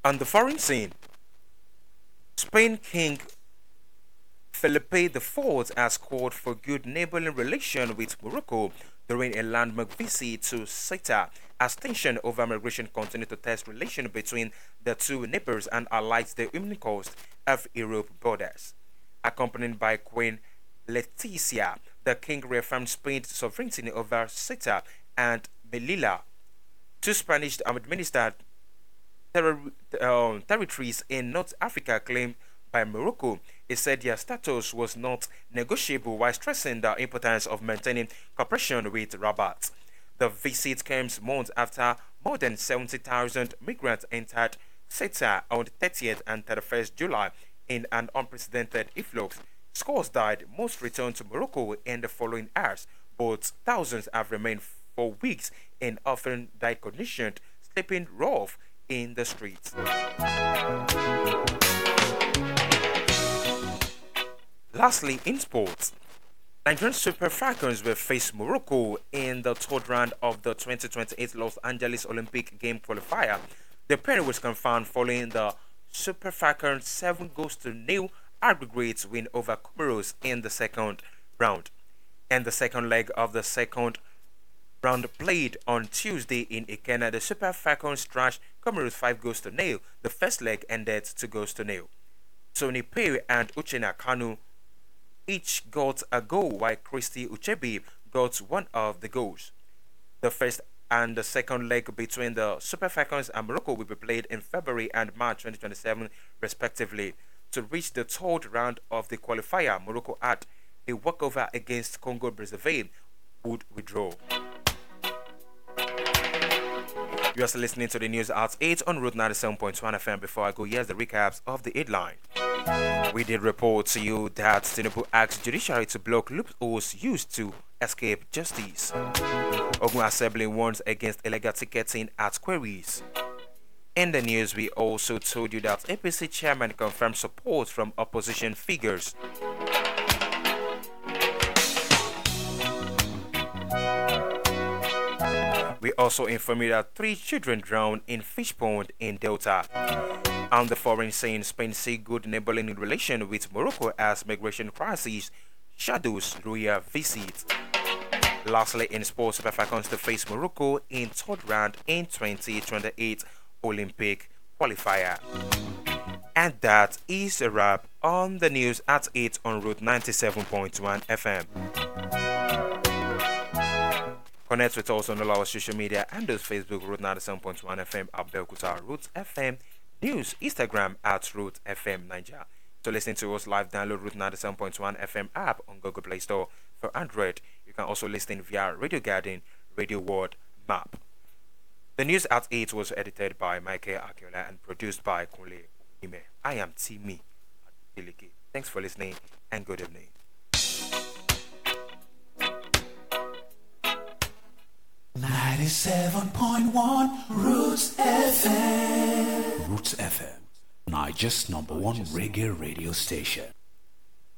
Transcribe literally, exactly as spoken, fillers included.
On the foreign scene, Spain King Felipe the Fourth has called for good neighboring relation with Morocco during a landmark visit to Ceuta, as tension over migration continued to test relations between the two neighbors and highlights the human cost of Europe borders. Accompanied by Queen Letizia, the king reaffirmed Spain's sovereignty over Ceuta and Melilla, two Spanish administered terri- um, territories in North Africa claimed by Morocco. He said their status was not negotiable while stressing the importance of maintaining cooperation with Rabat. The visit comes months after more than seventy thousand migrants entered Ceuta on the thirtieth and thirty-first July in an unprecedented influx. Scores died, most returned to Morocco in the following hours, but thousands have remained for weeks in often dire conditions, sleeping rough in the streets. Lastly, in sports, Nigerian Super Falcons will face Morocco in the third round of the twenty twenty-eight Los Angeles Olympic Game qualifier. The pair was confirmed following the Super Falcons' seven goals to nil aggregate win over Comoros in the second round. And the second leg of the second round played on Tuesday in Ikena, the Super Falcons trashed Comoros five goals to nil. The first leg ended two goals to nil. Tony Perry and Uchenna Kanu each got a goal, while Christy Uchebe got one of the goals. The first and the second leg between the Super Falcons and Morocco will be played in February and March twenty twenty-seven respectively. To reach the third round of the qualifier, Morocco had a walkover against Congo Brazzaville would withdraw. You are still listening to the news at eight on Route ninety-seven point one F M. Before I go, here's the recaps of the headline. We did report to you that Tinubu asked judiciary to block loopholes used to escape justice. Ogun Assembly warns against illegal ticketing at queries. In the news, we also told you that A P C chairman confirmed support from opposition figures. We also informed you that three children drowned in fish pond in Delta. On the foreign scene, Spain see good neighboring relation with Morocco as migration crisis shadows royal visit. Lastly, in sports, Super Falcons to face Morocco in third round in twenty twenty-eight Olympic qualifier. And that is a wrap on the news at eight on Route ninety-seven point one F M. Connect with us on all our social media and those Facebook Route ninety-seven point one F M, Abeokuta Route F M News, Instagram at Route F M Niger. To listen to us live, download Route ninety-seven point one F M app on Google Play Store for Android. You can also listen via Radio Garden, Radio World Map. The news at eight was edited by Michael Akiola and produced by Kunle Ime. I am Timi Adeleke. Thanks for listening and good evening. ninety-seven point one Roots F M. Roots F M, Niger's number one reggae radio station.